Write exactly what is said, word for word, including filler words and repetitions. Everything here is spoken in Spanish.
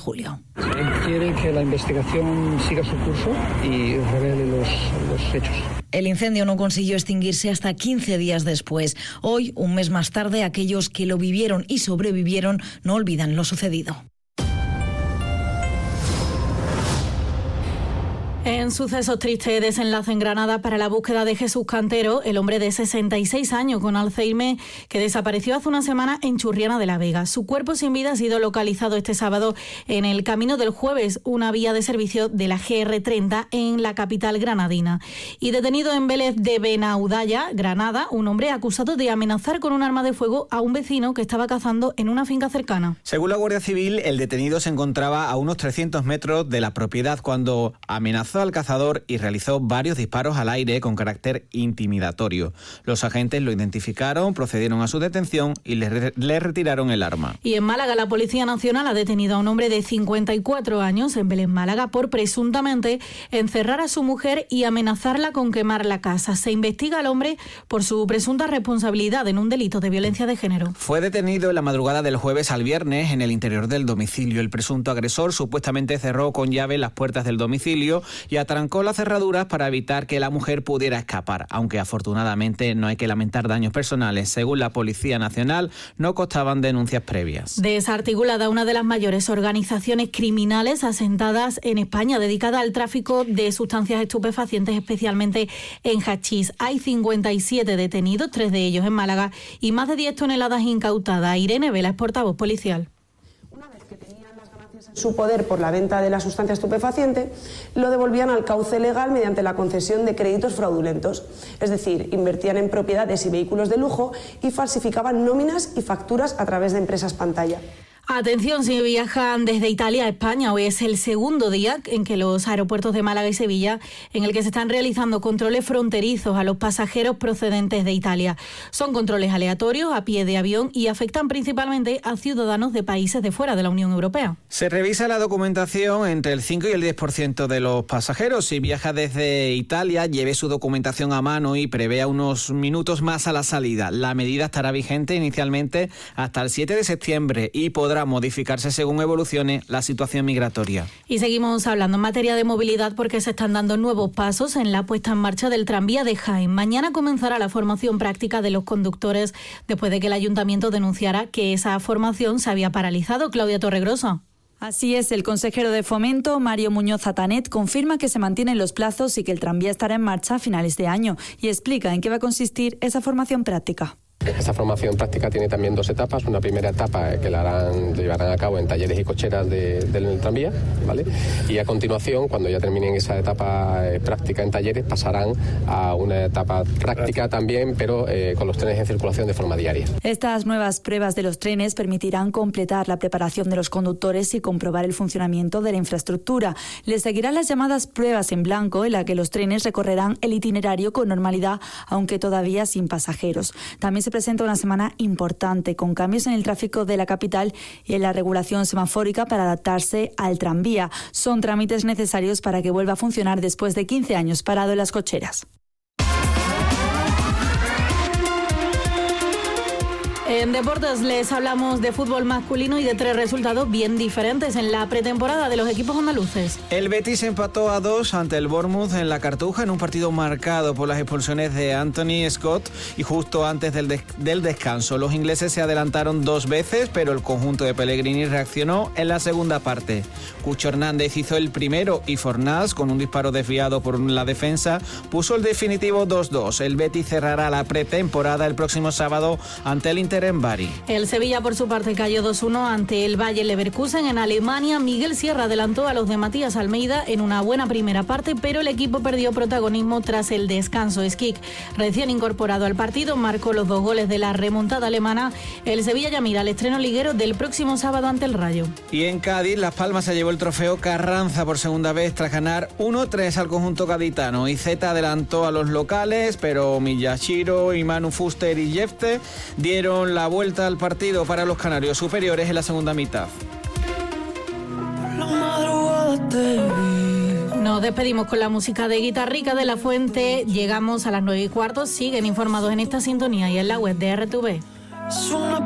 julio. Él quiere que la investigación siga su curso y revele los, los hechos. El incendio no consiguió extinguirse hasta quince días después. Hoy, un mes más tarde, aquellos que lo vivieron y sobrevivieron no olvidan lo sucedido. En sucesos tristes, desenlace en Granada para la búsqueda de Jesús Cantero, el hombre de sesenta y seis años con Alzheimer que desapareció hace una semana en Churriana de la Vega. Su cuerpo sin vida ha sido localizado este sábado en el Camino del Jueves, una vía de servicio de la G R treinta en la capital granadina. Y detenido en Vélez de Benaudalla, Granada, un hombre acusado de amenazar con un arma de fuego a un vecino que estaba cazando en una finca cercana. Según la Guardia Civil, el detenido se encontraba a unos trescientos metros de la propiedad cuando amenazó al cazador y realizó varios disparos al aire con carácter intimidatorio. Los agentes lo identificaron, procedieron a su detención y le, re- le retiraron el arma. Y en Málaga, la Policía Nacional ha detenido a un hombre de cincuenta y cuatro años en Vélez, Málaga, por presuntamente encerrar a su mujer y amenazarla con quemar la casa. Se investiga al hombre por su presunta responsabilidad en un delito de violencia de género. Fue detenido en la madrugada del jueves al viernes en el interior del domicilio. El presunto agresor supuestamente cerró con llave las puertas del domicilio y atrancó las cerraduras para evitar que la mujer pudiera escapar, aunque afortunadamente no hay que lamentar daños personales. Según la Policía Nacional, no constaban denuncias previas. Desarticulada, una de las mayores organizaciones criminales asentadas en España, dedicada al tráfico de sustancias estupefacientes, especialmente en hachís. Hay cincuenta y siete detenidos, tres de ellos en Málaga, y más de diez toneladas incautadas. Irene Vela es portavoz policial. Su poder por la venta de la sustancia estupefaciente lo devolvían al cauce legal mediante la concesión de créditos fraudulentos, es decir, invertían en propiedades y vehículos de lujo y falsificaban nóminas y facturas a través de empresas pantalla. Atención, si viajan desde Italia a España, hoy es el segundo día en que los aeropuertos de Málaga y Sevilla, en el que se están realizando controles fronterizos a los pasajeros procedentes de Italia. Son controles aleatorios a pie de avión y afectan principalmente a ciudadanos de países de fuera de la Unión Europea. Se revisa la documentación entre el cinco y el diez por ciento de los pasajeros. Si viaja desde Italia, lleve su documentación a mano y prevea unos minutos más a la salida. La medida estará vigente inicialmente hasta el siete de septiembre y podrá modificarse según evolucione la situación migratoria. Y seguimos hablando en materia de movilidad porque se están dando nuevos pasos en la puesta en marcha del tranvía de Jaén. Mañana comenzará la formación práctica de los conductores después de que el ayuntamiento denunciara que esa formación se había paralizado. Claudia Torregrosa. Así es, el consejero de Fomento, Mario Muñoz Atanet, confirma que se mantienen los plazos y que el tranvía estará en marcha a finales de año y explica en qué va a consistir esa formación práctica. Esta formación práctica tiene también dos etapas. Una primera etapa que la harán, llevarán a cabo en talleres y cocheras de, del tranvía, ¿vale? Y a continuación, cuando ya terminen esa etapa eh, práctica en talleres, pasarán a una etapa práctica también, pero eh, con los trenes en circulación de forma diaria. Estas nuevas pruebas de los trenes permitirán completar la preparación de los conductores y comprobar el funcionamiento de la infraestructura. Les seguirán las llamadas pruebas en blanco, en la que los trenes recorrerán el itinerario con normalidad, aunque todavía sin pasajeros. También se presenta una semana importante, con cambios en el tráfico de la capital y en la regulación semafórica para adaptarse al tranvía. Son trámites necesarios para que vuelva a funcionar después de quince años parado en las cocheras. En deportes les hablamos de fútbol masculino y de tres resultados bien diferentes en la pretemporada de los equipos andaluces. El Betis empató a dos ante el Bournemouth en la Cartuja en un partido marcado por las expulsiones de Anthony Scott y justo antes del, des- del descanso. Los ingleses se adelantaron dos veces, pero el conjunto de Pellegrini reaccionó en la segunda parte. Cucho Hernández hizo el primero y Fornals, con un disparo desviado por la defensa, puso el definitivo dos dos. El Betis cerrará la pretemporada el próximo sábado ante el Inter en Bari. El Sevilla, por su parte, cayó dos uno ante el Bayer Leverkusen en Alemania. Miguel Sierra adelantó a los de Matías Almeida en una buena primera parte, pero el equipo perdió protagonismo tras el descanso. Skik, recién incorporado al partido, marcó los dos goles de la remontada alemana. El Sevilla ya mira al estreno liguero del próximo sábado ante el Rayo. Y en Cádiz, Las Palmas se llevó el trofeo Carranza por segunda vez tras ganar uno tres al conjunto gaditano. Izeta adelantó a los locales, pero Miyashiro y Manu Fuster y Jefte dieron la vuelta al partido para los canarios superiores en la segunda mitad. Nos despedimos con la música de Guitarrica de la Fuente. Llegamos a las nueve y cuarto. Siguen informados en esta sintonía y en la web de R T V.